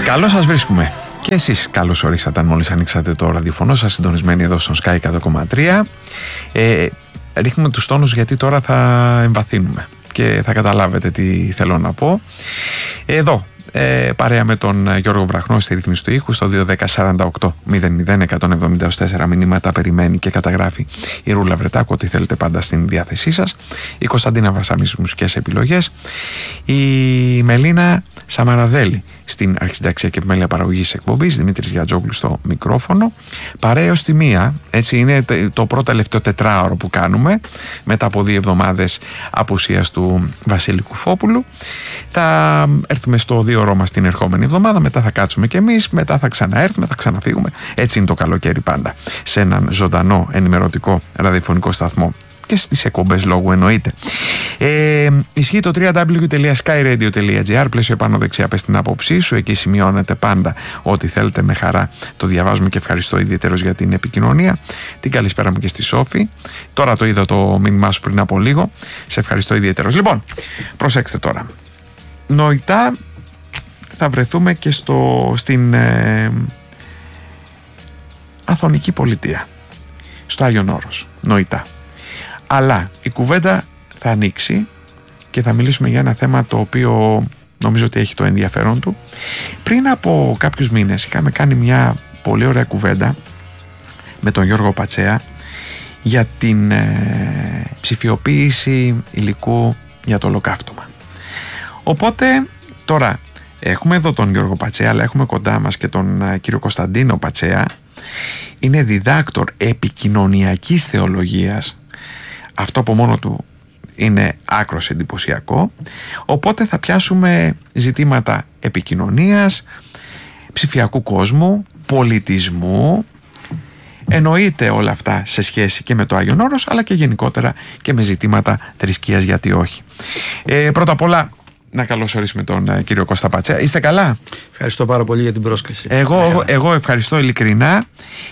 Καλώς σας βρίσκουμε. Και εσείς καλώς ορίσατε αν μόλις ανοίξατε το ραδιοφωνό σας, συντονισμένοι εδώ στον Sky 100,3. Ρίχνουμε τους τόνους γιατί τώρα θα εμβαθύνουμε και θα καταλάβετε τι θέλω να πω. Εδώ παρέα με τον Γιώργο Βραχνό στη ρύθμιση του ήχου, στο 210-48-00-174 μηνύματα περιμένει και καταγράφει η Ρούλα Βρετάκου, ό,τι θέλετε πάντα στην διάθεσή σας. Η Κωνσταντίνα Βασάμις μουσικές επιλογές, η Μελίνα Σαμαραδέλη στην αρχισυνταξία και επιμέλεια παραγωγής εκπομπής, Δημήτρης Γιατζόγλου στο μικρόφωνο. Παρέα ως τη μία, έτσι είναι το πρώτο τελευταίο τετράωρο που κάνουμε μετά από 2 εβδομάδες απουσίας του Βασίλη Κουφόπουλου. Θα έρθουμε στο 2ωρο μας την ερχόμενη εβδομάδα, μετά θα κάτσουμε κι εμείς, μετά θα ξαναέρθουμε, θα ξαναφύγουμε. Έτσι είναι το καλοκαίρι πάντα, σε έναν ζωντανό ενημερωτικό ραδιοφωνικό σταθμό. Και στις εκπομπές λόγου εννοείται. Ισχύει το www.skyradio.gr, πλαίσιο επάνω δεξιά πες την άποψή σου, εκεί σημειώνετε πάντα ό,τι θέλετε, με χαρά το διαβάζουμε και ευχαριστώ ιδιαίτερος για την επικοινωνία. Την καλησπέρα μου και στη Σόφη, τώρα το είδα το μήνυμά σου πριν από λίγο, σε ευχαριστώ ιδιαίτερος. Λοιπόν, προσέξτε τώρα, νοητά θα βρεθούμε και στην Αθωνική Πολιτεία, στο Άγιον Όρος, νοητά. Αλλά η κουβέντα θα ανοίξει και θα μιλήσουμε για ένα θέμα το οποίο νομίζω ότι έχει το ενδιαφέρον του. Πριν από κάποιους μήνες είχαμε κάνει μια πολύ ωραία κουβέντα με τον Γιώργο Πατσέα για την ψηφιοποίηση υλικού για το ολοκαύτωμα. Οπότε τώρα έχουμε εδώ τον Γιώργο Πατσέα, αλλά έχουμε κοντά μας και τον κύριο Κωνσταντίνο Πατσέα. Είναι διδάκτορ επικοινωνιακής θεολογίας. Αυτό από μόνο του είναι άκρος εντυπωσιακό. Οπότε θα πιάσουμε ζητήματα επικοινωνίας, ψηφιακού κόσμου, πολιτισμού. Εννοείται όλα αυτά σε σχέση και με το Άγιον Όρος, αλλά και γενικότερα και με ζητήματα θρησκείας, γιατί όχι. Πρώτα απ' όλα να καλωσορίσουμε τον κύριο Κώστα Πατσέα. Είστε καλά? Ευχαριστώ πάρα πολύ για την πρόσκληση. Εγώ ευχαριστώ ειλικρινά,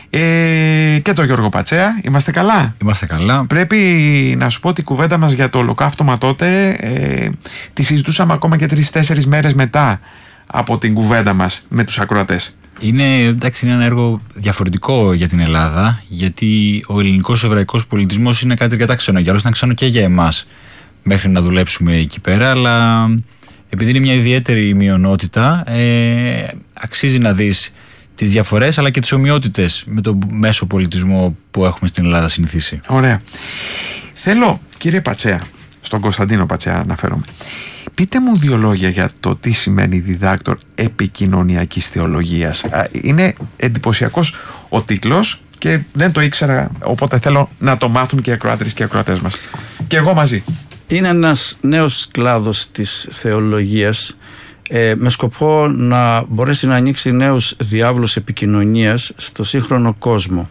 και τον Γιώργο Πατσέα. Είμαστε καλά? Είμαστε καλά. Πρέπει να σου πω ότι η κουβέντα μας για το ολοκαύτωμα τότε τη συζητούσαμε ακόμα και 3-4 μέρες μετά από την κουβέντα μας με τους ακροατές. Είναι ένα έργο διαφορετικό για την Ελλάδα, γιατί ο ελληνικός εβραϊκός πολιτισμός είναι κάτι αρκετά ξένο. Για άλλους ήταν ξένο και για εμάς μέχρι να δουλέψουμε εκεί πέρα, αλλά επειδή είναι μια ιδιαίτερη μειονότητα, αξίζει να δεις τις διαφορές αλλά και τις ομοιότητες με τον μέσο πολιτισμό που έχουμε στην Ελλάδα συνηθίσει. Ωραία. Θέλω, κύριε Πατσέα, στον Κωνσταντίνο Πατσέα αναφέρομαι, πείτε μου 2 λόγια για το τι σημαίνει διδάκτορ επικοινωνιακής θεολογίας. Είναι εντυπωσιακός ο τίτλος και δεν το ήξερα, οπότε θέλω να το μάθουν και οι ακροάτρες και οι ακροατές μας. Και εγώ μαζί. Είναι ένας νέος κλάδος της θεολογίας με σκοπό να μπορέσει να ανοίξει νέους διάβλους επικοινωνίας στο σύγχρονο κόσμο.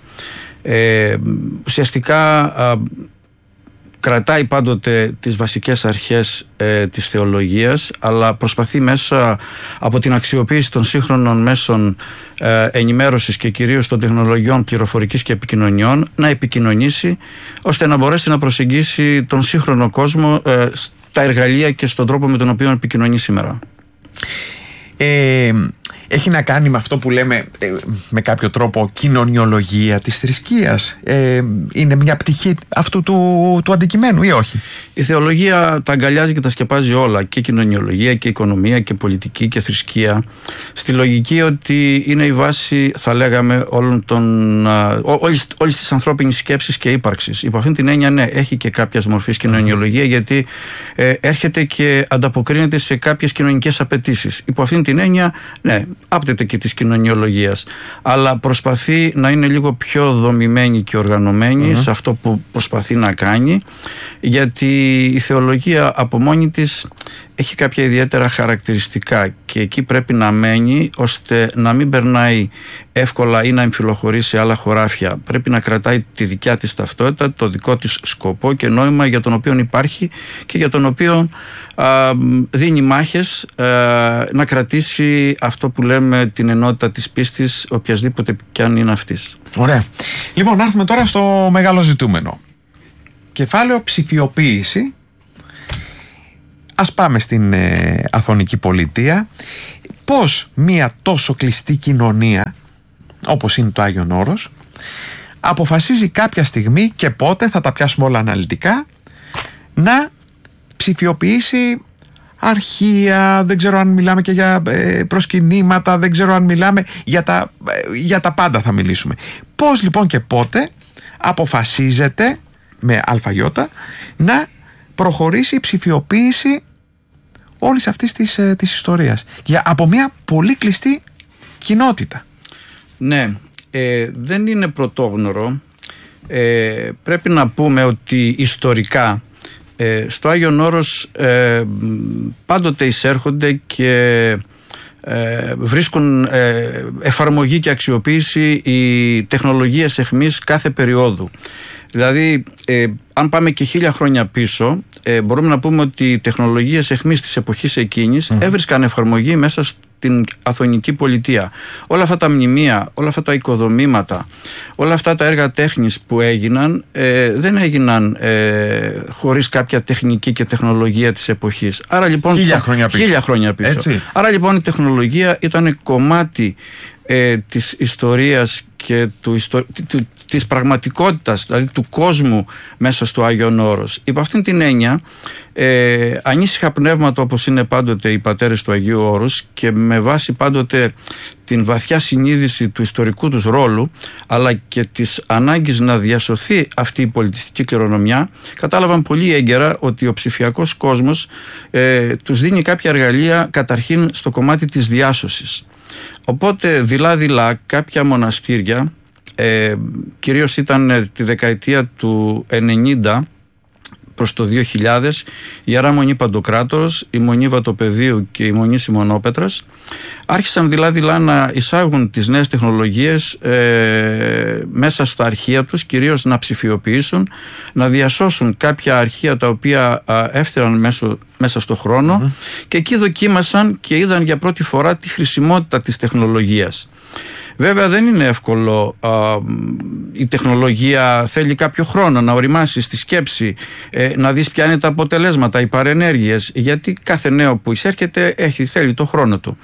Ουσιαστικά κρατάει πάντοτε τις βασικές αρχές της θεολογίας, αλλά προσπαθεί μέσα από την αξιοποίηση των σύγχρονων μέσων ενημέρωσης και κυρίως των τεχνολογιών πληροφορικής και επικοινωνιών να επικοινωνήσει ώστε να μπορέσει να προσεγγίσει τον σύγχρονο κόσμο στα εργαλεία και στον τρόπο με τον οποίο επικοινωνεί σήμερα. Έχει να κάνει με αυτό που λέμε με κάποιο τρόπο κοινωνιολογία της θρησκείας. Είναι μια πτυχή αυτού του αντικειμένου ή όχι? Η θεολογία τα αγκαλιάζει και τα σκεπάζει όλα, και κοινωνιολογία και οικονομία και πολιτική και θρησκεία, στη λογική ότι είναι η βάση, θα λέγαμε, όλης της ανθρώπινης σκέψης και ύπαρξης. Υπό αυτήν την έννοια, ναι, έχει και κάποια μορφής κοινωνιολογία, γιατί έρχεται και ανταποκρίνεται σε κάποιες κοινωνικές απαιτήσεις. Υπό αυτήν την έννοια, ναι, άπτεται και της κοινωνιολογίας, αλλά προσπαθεί να είναι λίγο πιο δομημένη και οργανωμένη σε αυτό που προσπαθεί να κάνει, γιατί η θεολογία από μόνη της έχει κάποια ιδιαίτερα χαρακτηριστικά και εκεί πρέπει να μένει ώστε να μην περνάει εύκολα ή να εμφυλοχωρεί σε άλλα χωράφια. Πρέπει να κρατάει τη δικιά της ταυτότητα, το δικό της σκοπό και νόημα για τον οποίο υπάρχει και για τον οποίο δίνει μάχες να κρατήσει αυτό που λέμε την ενότητα της πίστης, οποιασδήποτε κι αν είναι αυτής. Ωραία. Λοιπόν, να έρθουμε τώρα στο μεγάλο ζητούμενο. Κεφάλαιο ψηφιοποίηση. ας πάμε στην Αθωνική Πολιτεία. Πώς μια τόσο κλειστή κοινωνία όπως είναι το Άγιον Όρος αποφασίζει κάποια στιγμή, και πότε, θα τα πιάσουμε όλα αναλυτικά, να ψηφιοποιήσει αρχεία, δεν ξέρω αν μιλάμε και για προσκυνήματα, δεν ξέρω αν μιλάμε για τα πάντα, θα μιλήσουμε. Πώς λοιπόν και πότε αποφασίζεται με αλφαγιώτα να προχωρήσει η ψηφιοποίηση όλης αυτής της ιστορίας από μια πολύ κλειστή κοινότητα? Ναι, δεν είναι πρωτόγνωρο. Πρέπει να πούμε ότι ιστορικά στο Άγιον Όρος πάντοτε εισέρχονται και βρίσκουν εφαρμογή και αξιοποίηση οι τεχνολογίες αιχμής κάθε περίοδου. Δηλαδή, αν πάμε και 1000 χρόνια πίσω, μπορούμε να πούμε ότι οι τεχνολογίες αιχμής της εποχής εκείνης έβρισκαν εφαρμογή μέσα στην Αθωνική Πολιτεία. Όλα αυτά τα μνημεία, όλα αυτά τα οικοδομήματα, όλα αυτά τα έργα τέχνης που έγιναν, δεν έγιναν χωρίς κάποια τεχνική και τεχνολογία της εποχής. Άρα λοιπόν, 1000 χρόνια πίσω. Έτσι. Άρα λοιπόν η τεχνολογία ήταν κομμάτι της ιστορίας και της πραγματικότητας, δηλαδή του κόσμου μέσα στο Άγιον Όρος. Υπό αυτήν την έννοια, ανήσυχα πνεύματα όπως είναι πάντοτε οι πατέρες του Αγίου Όρους, και με βάση πάντοτε την βαθιά συνείδηση του ιστορικού τους ρόλου, αλλά και της ανάγκης να διασωθεί αυτή η πολιτιστική κληρονομιά, κατάλαβαν πολύ έγκαιρα ότι ο ψηφιακός κόσμος τους δίνει κάποια εργαλεία, καταρχήν στο κομμάτι της διάσωσης. Οπότε δειλά-δειλά κάποια μοναστήρια, κυρίως ήταν τη δεκαετία του 90 προς το 2000, η Ιερά Μονή Παντοκράτορος, η Μονή Βατοπεδίου και η Μονή Σιμωνόπετρας, άρχισαν δειλά-δειλά να εισάγουν τις νέες τεχνολογίες μέσα στα αρχεία τους, κυρίως να ψηφιοποιήσουν, να διασώσουν κάποια αρχεία τα οποία έφτιαναν μέσα στο χρόνο, και εκεί δοκίμασαν και είδαν για πρώτη φορά τη χρησιμότητα της τεχνολογίας. Βέβαια δεν είναι εύκολο, η τεχνολογία θέλει κάποιο χρόνο να οριμάσει στη σκέψη, να δεις ποια είναι τα αποτελέσματα, οι παρενέργειες, γιατί κάθε νέο που εισέρχεται θέλει το χρόνο του.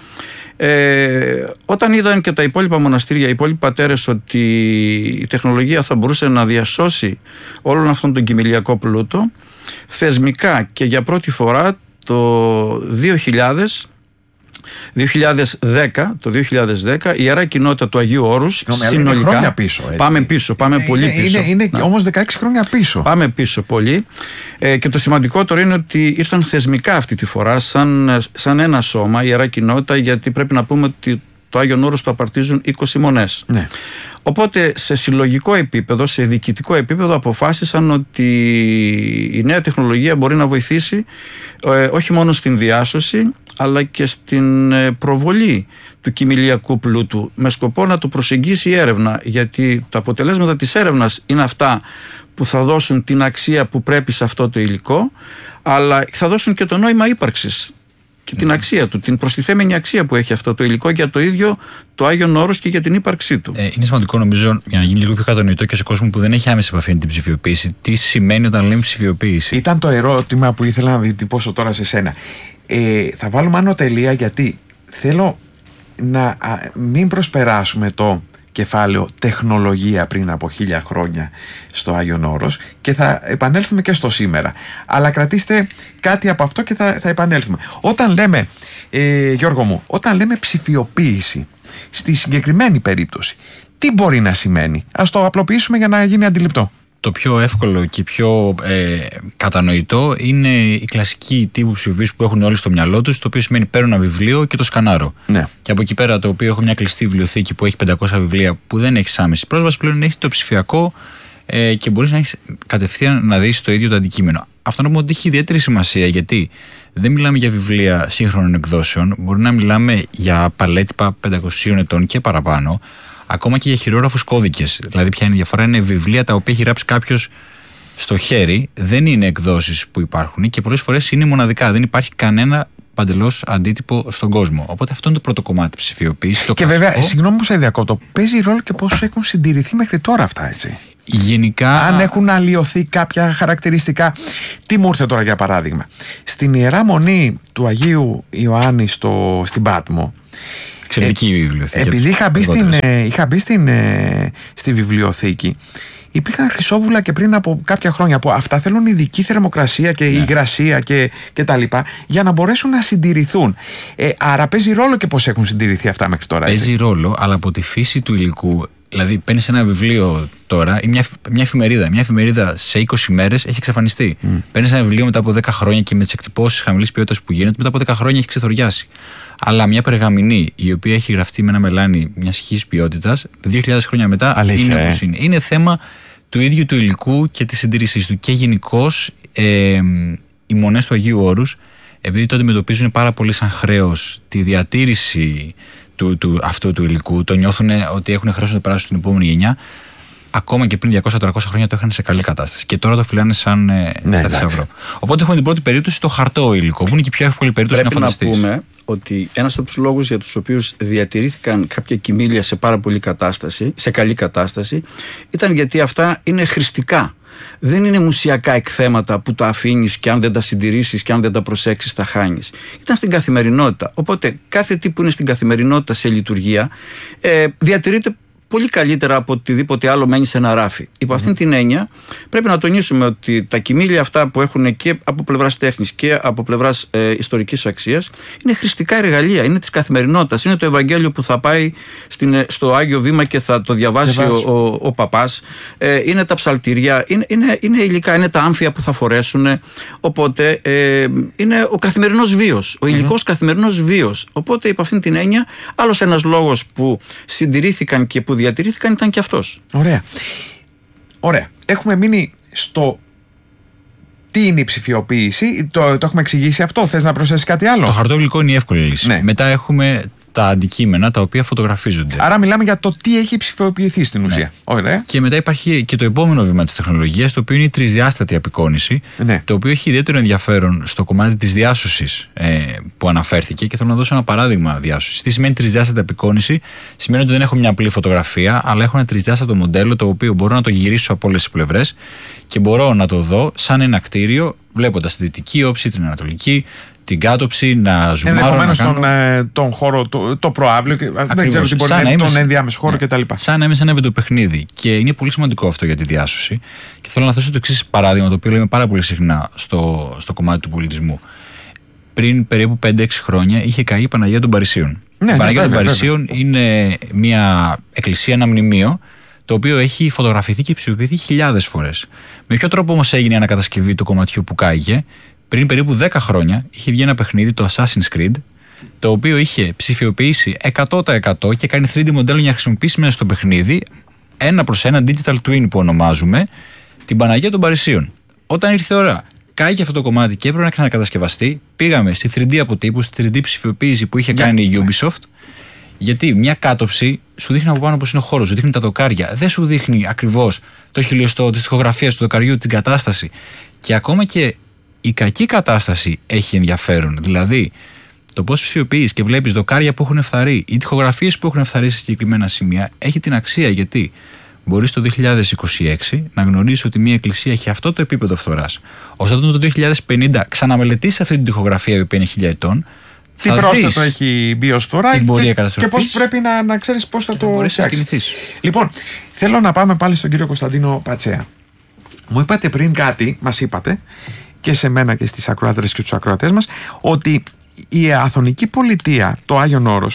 Όταν είδαν και τα υπόλοιπα μοναστήρια, οι υπόλοιποι πατέρες, ότι η τεχνολογία θα μπορούσε να διασώσει όλον αυτόν τον κοιμηλιακό πλούτο, θεσμικά και για πρώτη φορά το 2010, η Ιερά Κοινότητα του Αγίου Όρους, συνολικά. Χρόνια πίσω, έτσι. Πάμε πίσω, πολύ πίσω. Είναι όμως 16 χρόνια πίσω. Πάμε πίσω πολύ. Και το σημαντικότερο είναι ότι ήρθαν θεσμικά αυτή τη φορά, σαν ένα σώμα, η Ιερά Κοινότητα, γιατί πρέπει να πούμε ότι το Άγιον Όρος το απαρτίζουν 20 μονές. Ναι. Οπότε σε συλλογικό επίπεδο, σε διοικητικό επίπεδο, αποφάσισαν ότι η νέα τεχνολογία μπορεί να βοηθήσει όχι μόνο στην διάσωση, αλλά και στην προβολή του κοιμηλιακού πλούτου, με σκοπό να το προσεγγίσει η έρευνα, γιατί τα αποτελέσματα της έρευνας είναι αυτά που θα δώσουν την αξία που πρέπει σε αυτό το υλικό, αλλά θα δώσουν και το νόημα ύπαρξης και την αξία του, την προστιθέμενη αξία που έχει αυτό το υλικό για το ίδιο το Άγιον Όρος και για την ύπαρξή του. Είναι σημαντικό, νομίζω, για να γίνει λίγο πιο κατανοητό και σε κόσμο που δεν έχει άμεση επαφή με την ψηφιοποίηση, τι σημαίνει όταν λέμε ψηφιοποίηση. Ήταν το ερώτημα που ήθελα να διατυπώσω τώρα σε σένα. Θα βάλουμε άνω τελεία, γιατί θέλω να μην προσπεράσουμε το κεφάλαιο τεχνολογία πριν από 1000 χρόνια στο Άγιον Όρος, και θα επανέλθουμε και στο σήμερα. Αλλά κρατήστε κάτι από αυτό και θα επανέλθουμε. Όταν λέμε, Γιώργο μου, όταν λέμε ψηφιοποίηση στη συγκεκριμένη περίπτωση, τι μπορεί να σημαίνει? Ας το απλοποιήσουμε για να γίνει αντιληπτό. Το πιο εύκολο και πιο κατανοητό είναι η κλασική τύπου ψηφιοποίηση που έχουν όλοι στο μυαλό τους, το οποίο σημαίνει παίρνω ένα βιβλίο και το σκανάρω. Ναι. Και από εκεί πέρα, το οποίο έχω μια κλειστή βιβλιοθήκη που έχει 500 βιβλία που δεν έχει άμεση πρόσβαση, πλέον έχει το ψηφιακό και μπορείς να έχεις κατευθείαν να δεις το ίδιο το αντικείμενο. Αυτό να πούμε ότι έχει ιδιαίτερη σημασία, γιατί δεν μιλάμε για βιβλία σύγχρονων εκδόσεων, μπορεί να μιλάμε για παλέτυπα 500 ετών και παραπάνω. Ακόμα και για χειρόγραφους κώδικες. Δηλαδή, ποια είναι η διαφορά? Είναι βιβλία τα οποία έχει γράψει κάποιος στο χέρι, δεν είναι εκδόσεις που υπάρχουν και πολλές φορές είναι μοναδικά. Δεν υπάρχει κανένα παντελώς αντίτυπο στον κόσμο. Οπότε αυτό είναι το πρώτο κομμάτι ψηφιοποίηση. Και βέβαια, συγγνώμη που σε διακόπτω, παίζει ρόλο και πώς έχουν συντηρηθεί μέχρι τώρα αυτά, έτσι. Γενικά, αν έχουν αλλοιωθεί κάποια χαρακτηριστικά. Τι μου ήρθε τώρα για παράδειγμα? Στην Ιερά Μονή του Αγίου Ιωάννη στην Πάτμο, εξαιρετική βιβλιοθήκη. Επειδή είχα μπει στη βιβλιοθήκη, υπήρχαν χρυσόβουλα και πριν από κάποια χρόνια που αυτά θέλουν ειδική θερμοκρασία και υγρασία και τα λοιπά για να μπορέσουν να συντηρηθούν. Άρα παίζει ρόλο και πώς έχουν συντηρηθεί αυτά μέχρι τώρα. Έτσι. Παίζει ρόλο, αλλά από τη φύση του υλικού. Δηλαδή, παίρνεις ένα βιβλίο τώρα ή μια εφημερίδα. Μια εφημερίδα σε 20 μέρες έχει εξαφανιστεί. Παίρνεις ένα βιβλίο μετά από 10 χρόνια και με τις εκτυπώσεις χαμηλής ποιότητας που γίνεται, μετά από 10 χρόνια έχει ξεθοριάσει. Αλλά μια περγαμηνή η οποία έχει γραφτεί με ένα μελάνι μιας χικής ποιότητας, 2.000 χρόνια μετά είναι όπως είναι. Είναι θέμα του ίδιου του υλικού και της συντήρησής του. Και γενικώς οι μονές του Αγίου Όρους, επειδή το αντιμετωπίζουν πάρα πολύ σαν χρέος τη διατήρηση αυτού του υλικού, το νιώθουν ότι έχουν χρέος να το περάσουν στην επόμενη γενιά, ακόμα και πριν 200-300 χρόνια το είχαν σε καλή κατάσταση. Και τώρα το φυλάνε σαν θησαυρό. Οπότε έχουμε την πρώτη περίπτωση, το χαρτό υλικό, που είναι και η πιο εύκολη περίπτωση να φανταστείς. Πρέπει να πούμε ότι ένας από τους λόγους για τους οποίους διατηρήθηκαν κάποια κοιμήλια σε πάρα σε καλή κατάσταση, ήταν γιατί αυτά είναι χρηστικά. Δεν είναι μουσιακά εκθέματα που τα αφήνεις και αν δεν τα συντηρήσεις και αν δεν τα προσέξεις τα χάνεις. Ήταν στην καθημερινότητα. Οπότε κάθε τι που είναι στην καθημερινότητα σε λειτουργία διατηρείται πολύ καλύτερα από οτιδήποτε άλλο μένει σε ένα ράφι. Υπό αυτήν την έννοια, πρέπει να τονίσουμε ότι τα κοιμήλια αυτά που έχουν και από πλευράς τέχνης και από πλευράς ιστορικής αξίας είναι χρηστικά εργαλεία, είναι της καθημερινότητας. Είναι το Ευαγγέλιο που θα πάει στο Άγιο Βήμα και θα το διαβάσει ο παπάς. Είναι τα ψαλτήρια, είναι υλικά, είναι τα άμφια που θα φορέσουν. Οπότε είναι ο καθημερινός βίος, ο υλικός καθημερινός βίος. Οπότε, υπό αυτήν την έννοια, άλλος ένας λόγος που συντηρήθηκαν και που διατηρήθηκαν ήταν και αυτός. Ωραία. Έχουμε μείνει στο τι είναι η ψηφιοποίηση. Το έχουμε εξηγήσει αυτό. Θες να προσθέσεις κάτι άλλο? Το χαρτό υλικό είναι η εύκολη λύση. Ναι. Μετά έχουμε τα αντικείμενα τα οποία φωτογραφίζονται. Άρα μιλάμε για το τι έχει ψηφιοποιηθεί στην ουσία. Ναι. Ωραία. Και μετά υπάρχει και το επόμενο βήμα της τεχνολογίας, το οποίο είναι η τρισδιάστατη απεικόνηση, το οποίο έχει ιδιαίτερο ενδιαφέρον στο κομμάτι της διάσωσης που αναφέρθηκε, και θέλω να δώσω ένα παράδειγμα διάσωσης. Τι σημαίνει τρισδιάστατη απεικόνηση? Σημαίνει ότι δεν έχω μια απλή φωτογραφία, αλλά έχω ένα τρισδιάστατο μοντέλο, το οποίο μπορώ να το γυρίσω από όλες τις πλευρές και μπορώ να το δω σαν ένα κτίριο, βλέποντας τη δυτική όψη, την ανατολική, την κάτωψη, να ζουμάρω. Ενδεχομένως τον χώρο, το προάβλιο, και δεν ξέρω τι μπορεί να είναι, τον ενδιάμεσο χώρο κτλ. Σαν να είμαι σε ένα βιντεοπαιχνίδι. Και είναι πολύ σημαντικό αυτό για τη διάσωση. Και θέλω να θέσω το εξής παράδειγμα, το οποίο λέμε πάρα πολύ συχνά στο κομμάτι του πολιτισμού. Πριν περίπου 5-6 χρόνια είχε καεί η Παναγία των Παρισίων. Η Παναγία των Παρισίων είναι μια εκκλησία, ένα μνημείο, το οποίο έχει φωτογραφηθεί και ψηφιοποιηθεί χιλιάδες φορές. Με ποιο τρόπο όμως έγινε η ανακατασκευή του κομματιού που κάηκε? Πριν περίπου 10 χρόνια είχε βγει ένα παιχνίδι, το Assassin's Creed, το οποίο είχε ψηφιοποιήσει 100% και κάνει 3D μοντέλο για να χρησιμοποιήσει μέσα στο παιχνίδι, 1/1 digital twin που ονομάζουμε, την Παναγία των Παρισίων. Όταν ήρθε η ώρα, κάηκε αυτό το κομμάτι και έπρεπε να ξανακατασκευαστεί, πήγαμε στη 3D αποτύπωση, στη 3D ψηφιοποίηση που είχε κάνει η Ubisoft, γιατί μια κάτωψη σου δείχνει από πάνω πώς είναι ο χώρος, σου δείχνει τα δοκάρια, δεν σου δείχνει ακριβώς το χιλιοστό της τοιχογραφίας του δοκαριού, την κατάσταση. Και ακόμα και η κακή κατάσταση έχει ενδιαφέρον. Δηλαδή, το πώς ψηφιοποιείς και βλέπεις δοκάρια που έχουν φθαρεί ή τοιχογραφίες που έχουν φθαρεί σε συγκεκριμένα σημεία έχει την αξία, γιατί μπορείς το 2026 να γνωρίσεις ότι μια εκκλησία έχει αυτό το επίπεδο φθοράς. Ωστόσο το 2050 ξαναμελετήσεις αυτή την τοιχογραφία η οποία είναι 1000 ετών. Τι πρόσθετο έχει μπει ως φθορά και πώς πρέπει να ξέρεις πώς θα το φτιάξεις. Λοιπόν, θέλω να πάμε πάλι στον κύριο Κωνσταντίνο Πατσέα. Μου είπατε πριν κάτι, μας είπατε, και σε μένα και στις ακροάτρες και τους ακροατές μας, ότι η Αθωνική Πολιτεία, το Άγιον Όρος,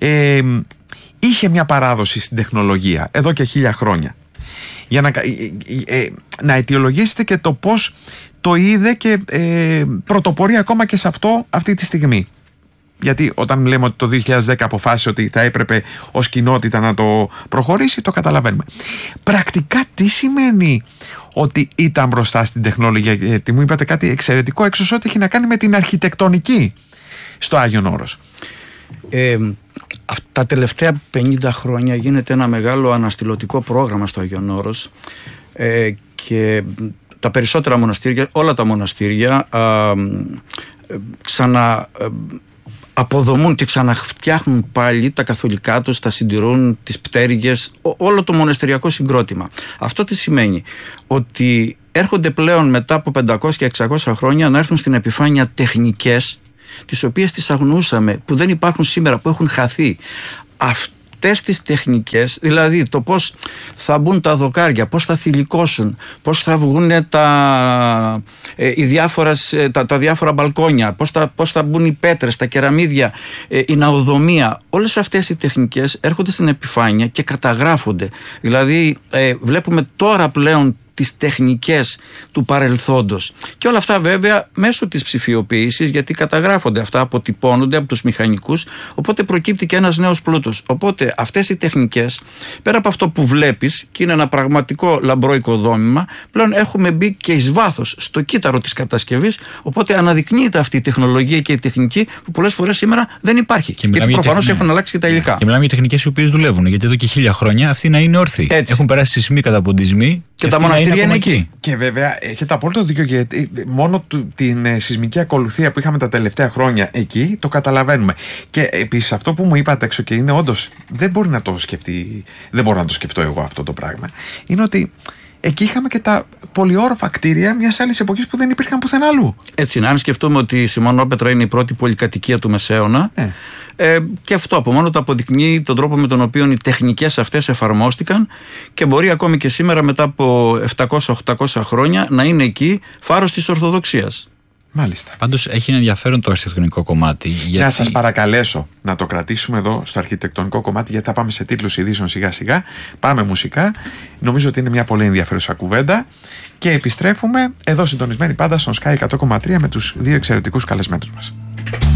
είχε μια παράδοση στην τεχνολογία εδώ και 1000 χρόνια. Για να αιτιολογήσετε και το πώς το είδε και πρωτοπορεί ακόμα και σε αυτή τη στιγμή. Γιατί όταν λέμε ότι το 2010 αποφάσισε ότι θα έπρεπε ως κοινότητα να το προχωρήσει, το καταλαβαίνουμε. Πρακτικά τι σημαίνει ότι ήταν μπροστά στην τεχνολογία? Γιατί μου είπατε κάτι εξαιρετικό, έξω ό,τι έχει να κάνει με την αρχιτεκτονική στο Άγιον Όρος. Τα τελευταία 50 χρόνια γίνεται ένα μεγάλο αναστηλωτικό πρόγραμμα στο Άγιον Όρος, και τα περισσότερα μοναστήρια, όλα τα μοναστήρια αποδομούν και ξαναφτιάχνουν πάλι τα καθολικά τους, τα συντηρούν, τις πτέρυγες, όλο το μοναστηριακό συγκρότημα. Αυτό τι σημαίνει? Ότι έρχονται πλέον μετά από 500 και 600 χρόνια να έρθουν στην επιφάνεια τεχνικές τις οποίες τις αγνοούσαμε, που δεν υπάρχουν σήμερα, που έχουν χαθεί. Αυτές τις τεχνικές, δηλαδή το πώς θα μπουν τα δοκάρια, πώς θα θηλυκώσουν, πώς θα βγουν τα διάφορα μπαλκόνια, πώς θα μπουν οι πέτρες, τα κεραμίδια, η ναοδομία, όλες αυτές οι τεχνικές έρχονται στην επιφάνεια και καταγράφονται. Δηλαδή βλέπουμε τώρα πλέον τις τεχνικές του παρελθόντος. Και όλα αυτά βέβαια μέσω της ψηφιοποίησης, γιατί καταγράφονται αυτά, αποτυπώνονται από τους μηχανικούς, οπότε προκύπτει και ένας νέος πλούτος. Οπότε αυτές οι τεχνικές, πέρα από αυτό που βλέπεις και είναι ένα πραγματικό λαμπρό οικοδόμημα, πλέον έχουμε μπει και εις βάθος στο κύτταρο της κατασκευής, οπότε αναδεικνύεται αυτή η τεχνολογία και η τεχνική που πολλές φορές σήμερα δεν υπάρχει. Γιατί προφανώς έχουν αλλάξει και τα υλικά. Και μιλάμε για τεχνικές οι οποίες δουλεύουν, γιατί εδώ και 1000 χρόνια αυτοί να είναι όρθιοι. Έχουν περάσει σεισμοί, καταποντισμοί. Και τα μοναστήρια είναι εκεί. Και βέβαια έχετε απόλυτο δίκιο, γιατί μόνο την σεισμική ακολουθία που είχαμε τα τελευταία χρόνια εκεί το καταλαβαίνουμε. Και επίσης αυτό που μου είπατε έξω, και είναι όντως δεν μπορώ να το σκεφτώ εγώ αυτό το πράγμα, είναι ότι εκεί είχαμε και τα πολυόροφα κτίρια μιας άλλης εποχής που δεν υπήρχαν πουθενά αλλού. Έτσι είναι. Αν σκεφτούμε ότι η Σιμωνόπετρα είναι η πρώτη πολυκατοικία του Μεσαίωνα, και αυτό από μόνο το αποδεικνύει τον τρόπο με τον οποίο οι τεχνικές αυτές εφαρμόστηκαν και μπορεί ακόμη και σήμερα μετά από 700-800 χρόνια να είναι εκεί φάρος της Ορθοδοξίας. Μάλιστα. Πάντως έχει ένα ενδιαφέρον το αρχιτεκτονικό κομμάτι. Γιατί... Να σας παρακαλέσω να το κρατήσουμε εδώ στο αρχιτεκτονικό κομμάτι, γιατί θα πάμε σε τίτλους ειδήσεων σιγά σιγά. Πάμε μουσικά. Νομίζω ότι είναι μια πολύ ενδιαφέρουσα κουβέντα. Και επιστρέφουμε εδώ συντονισμένοι πάντα στον Sky 100,3 με τους δύο εξαιρετικούς καλεσμένους μας.